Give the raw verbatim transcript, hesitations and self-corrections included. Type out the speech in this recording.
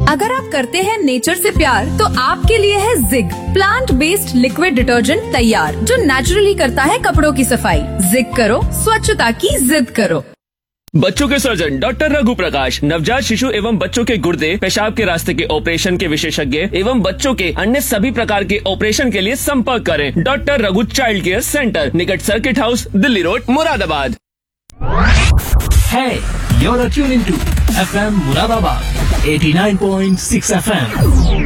अगर आप करते हैं नेचर से प्यार तो आपके लिए है zig plant based liquid detergent तैयार, जो नेचुरली करता है कपड़ों की सफाई। जिग करो, स्वच्छता की जिद करो। बच्चों के सर्जन डॉक्टर रघु प्रकाश, नवजात शिशु एवं बच्चों के गुर्दे पेशाब के रास्ते के ऑपरेशन के विशेषज्ञ एवं बच्चों के अन्य सभी प्रकार के ऑपरेशन के लिए संपर्क करें। Doctor Raghu child care centre, निकट circuit house, Delhi road, Moradabad. Hey, you're tuned into F M Muradabad eighty-nine point six F M.